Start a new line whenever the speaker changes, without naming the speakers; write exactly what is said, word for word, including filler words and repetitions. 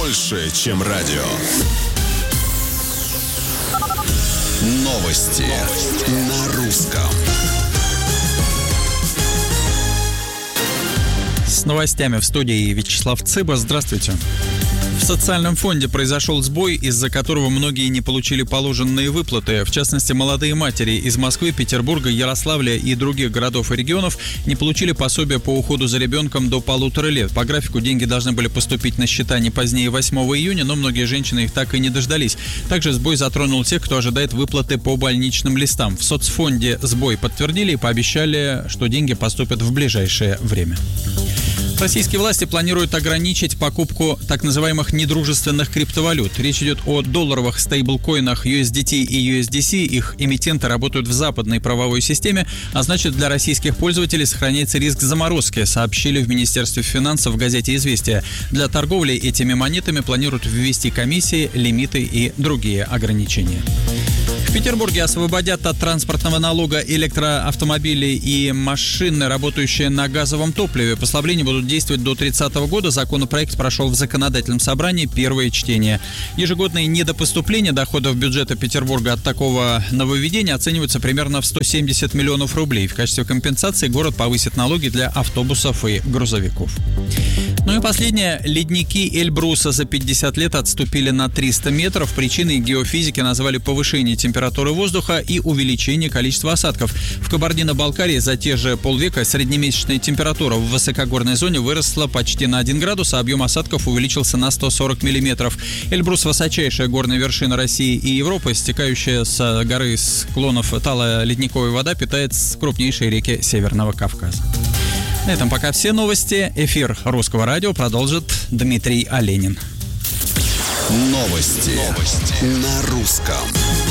больше, чем радио. Новости, Новости. На русском.
С новостями в студии Вячеслав Цыба. Здравствуйте. В социальном фонде произошел сбой, из-за которого многие не получили положенные выплаты. В частности, молодые матери из Москвы, Петербурга, Ярославля и других городов и регионов не получили пособие по уходу за ребенком до полутора лет. По графику деньги должны были поступить на счета не позднее восьмого июня, но многие женщины их так и не дождались. Также сбой затронул тех, кто ожидает выплаты по больничным листам. В соцфонде сбой подтвердили и пообещали, что деньги поступят в ближайшее время. Российские власти планируют ограничить покупку так называемых недружественных криптовалют. Речь идет о долларовых стейблкоинах ю эс ди ти и ю эс ди си. Их эмитенты работают в западной правовой системе, а значит, для российских пользователей сохраняется риск заморозки, сообщили в Министерстве финансов в газете «Известия». Для торговли этими монетами планируют ввести комиссии, лимиты и другие ограничения. В Петербурге освободят от транспортного налога электроавтомобили и машины, работающие на газовом топливе. Послабления будут действовать до тридцатого года. Законопроект прошел в законодательном собрании первое чтение. Ежегодные недопоступления доходов бюджета Петербурга от такого нововведения оцениваются примерно в сто семьдесят миллионов рублей. В качестве компенсации город повысит налоги для автобусов и грузовиков. Ну и последнее. Ледники Эльбруса за пятьдесят лет отступили на триста метров. Причиной геофизики назвали повышение температуры воздуха и увеличение количества осадков. В Кабардино-Балкарии за те же полвека среднемесячная температура в высокогорной зоне выросла почти на один градус, а объем осадков увеличился на сто сорок миллиметров. Эльбрус – высочайшая горная вершина России и Европы. Стекающая с горы склонов талая ледниковая вода питает крупнейшие реки Северного Кавказа. На этом пока все новости. Эфир Русского радио продолжит Дмитрий Оленин.
Новости, Новости. На русском.